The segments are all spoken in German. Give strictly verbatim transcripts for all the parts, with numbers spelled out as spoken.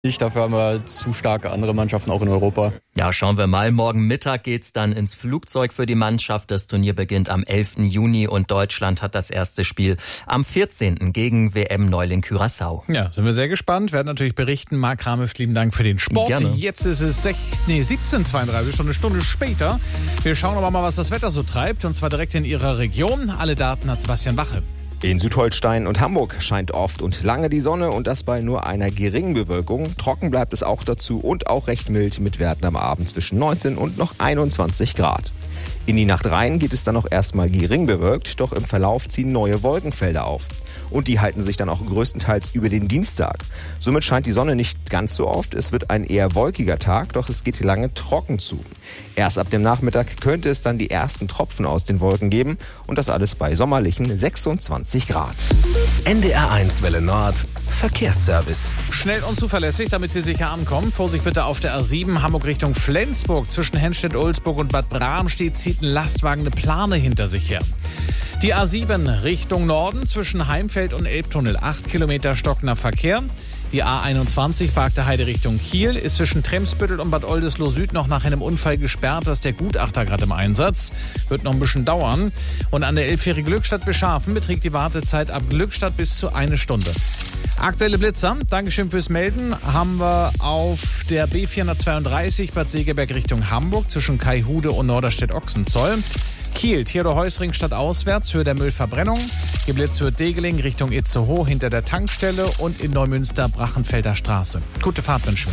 Dafür haben wir zu starke andere Mannschaften auch in Europa. Ja, schauen wir mal. Morgen Mittag geht's dann ins Flugzeug für die Mannschaft. Das Turnier beginnt am elften Juni und Deutschland hat das erste Spiel am vierzehnten gegen W M-Neuling Curaçao. Ja, sind wir sehr gespannt. Werden natürlich berichten. Marc Rameff, lieben Dank für den Sport. Gerne. Jetzt ist es siebzehn Uhr zweiunddreißig, schon eine Stunde später. Wir schauen aber mal, was das Wetter so treibt, und zwar direkt in Ihrer Region. Alle Daten hat Sebastian Wache. In Südholstein und Hamburg scheint oft und lange die Sonne, und das bei nur einer geringen Bewölkung. Trocken bleibt es auch dazu und auch recht mild mit Werten am Abend zwischen neunzehn und noch einundzwanzig Grad. In die Nacht rein geht es dann auch erstmal gering bewölkt, doch im Verlauf ziehen neue Wolkenfelder auf. Und die halten sich dann auch größtenteils über den Dienstag. Somit scheint die Sonne nicht ganz so oft. Es wird ein eher wolkiger Tag, doch es geht lange trocken zu. Erst ab dem Nachmittag könnte es dann die ersten Tropfen aus den Wolken geben, und das alles bei sommerlichen sechsundzwanzig Grad. N D R eins Welle Nord Verkehrsservice. Schnell und zuverlässig, damit Sie sicher ankommen. Vorsicht bitte auf der A sieben Hamburg Richtung Flensburg. Zwischen Henstedt-Ulzburg und Bad Bramstedt zieht ein Lastwagen eine Plane hinter sich her. Die A sieben Richtung Norden zwischen Heimfeld und Elbtunnel. acht Kilometer stockender Verkehr. Die A einundzwanzig Barkter Heide Richtung Kiel ist zwischen Tremsbüttel und Bad Oldesloe Süd noch nach einem Unfall gesperrt. Da ist der Gutachter gerade im Einsatz. Wird noch ein bisschen dauern. Und an der elfjährigen Glückstadt Beschafen beträgt die Wartezeit ab Glückstadt bis zu eine Stunde. Aktuelle Blitzer, Dankeschön fürs Melden, haben wir auf der B vierhundertzweiunddreißig Bad Segeberg Richtung Hamburg zwischen Kaihude und Norderstedt-Ochsenzoll. Kiel, Theodor-Heuss-Ring stadtauswärts, Höhe der Müllverbrennung. Geblitzt wird Degeling Richtung Itzehoe hinter der Tankstelle und in Neumünster Brachenfelder Straße. Gute Fahrt wünschen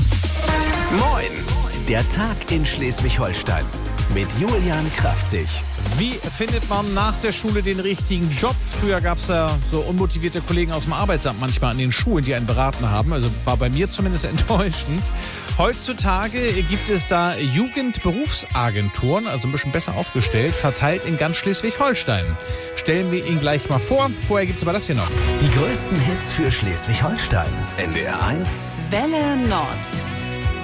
wir. Moin! Der Tag in Schleswig-Holstein mit Julian Kraftzig. Wie findet man nach der Schule den richtigen Job? Früher gab es ja so unmotivierte Kollegen aus dem Arbeitsamt manchmal an den Schulen, die einen beraten haben. Also war bei mir zumindest enttäuschend. Heutzutage gibt es da Jugendberufsagenturen, also ein bisschen besser aufgestellt, verteilt in ganz Schleswig-Holstein. Stellen wir ihn gleich mal vor. Vorher gibt es aber das hier noch. Die größten Hits für Schleswig-Holstein. N D R eins Welle Nord.